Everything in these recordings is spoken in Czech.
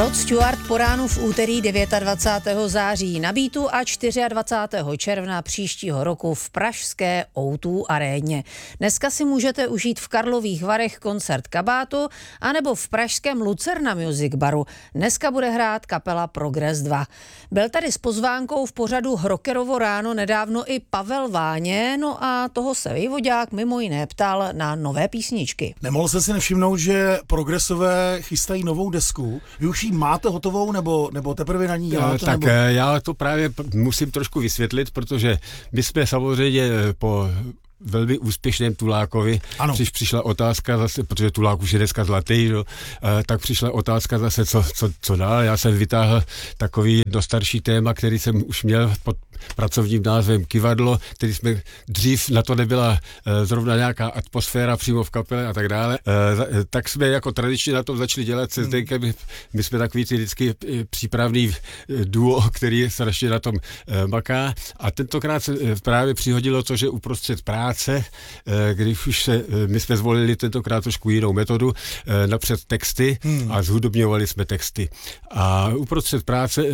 Rod Stewart po ránu v úterý 29. září na Beatu a 24. června příštího roku v pražské O2 aréně. Dneska si můžete užít v Karlových Varech koncert Kabátu anebo v pražském Lucerna Music Baru. Dneska bude hrát kapela Progress 2. Byl tady s pozvánkou v pořadu Rockerovo ráno nedávno i Pavel Váně, no a toho se Vejvodák mimo jiné ptal na nové písničky. Nemohl jste si nevšimnout, že Progressové chystají novou desku? Vy už ji máte hotovou, nebo teprve na ní děláte? Tak já to právě musím trošku vysvětlit, protože my jsme samozřejmě po velmi úspěšném Tulákovi, když přišla otázka zase, protože Tulák už je dneska zlatý, tak přišla otázka zase, co dál. Já jsem vytáhl takový starší téma, který jsem už měl pod pracovním názvem Kivadlo, který jsme dřív, na to nebyla zrovna nějaká atmosféra přímo v kapele a tak dále, tak jsme jako tradičně na tom začali dělat se Zdenkem. My jsme takový ty vždycky přípravný duo, který strašně na tom maká, a tentokrát se právě přihodilo to, že uprostřed práce, když už my jsme zvolili tentokrát trošku jinou metodu, napřed texty a zhudobňovali jsme texty. A uprostřed práce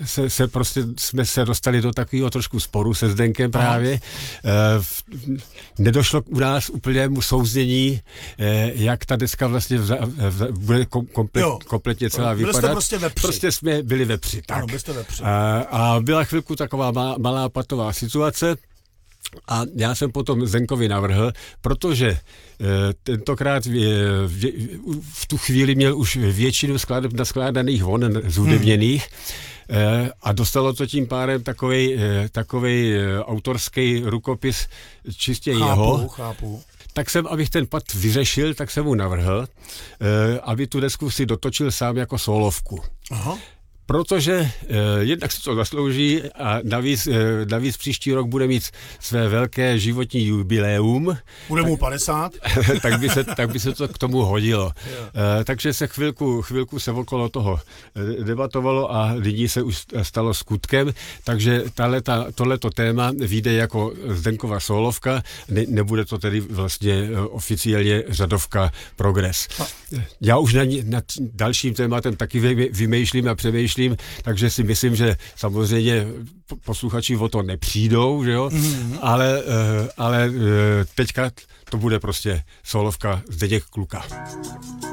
jsme se dostali do takového trošku sporu se Zdenkem právě. Nedošlo u nás úplnému souznění, jak ta deska vlastně bude kompletně celá vypadat. Prostě jsme byli vepři. Tak. Ano, byste vepři. A byla chvilku taková malá patová situace. A já jsem potom Zdenkovi navrhl, protože tentokrát v tu chvíli měl už většinu skladeb naskládaných zhudebněných, a dostalo to tím pádem takovej autorský rukopis čistě jeho. Chápu. Tak jsem, abych ten pad vyřešil, tak jsem mu navrhl, aby tu desku si dotočil sám jako solovku. Aha. Protože jednak se to zaslouží a navíc příští rok bude mít své velké životní jubileum. Bude mu 50? tak by se to k tomu hodilo. Takže se chvilku se okolo toho debatovalo a nyní se už stalo skutkem, takže tohleto téma vyjde jako Zdenkova solovka, nebude to tedy vlastně oficiálně řadovka Progress. Já už nad dalším tématem taky vymýšlím a přemýšlím, takže si myslím, že samozřejmě posluchači o to nepřijdou, že jo? Ale teďka to bude prostě solovka Zdeněk Kluka.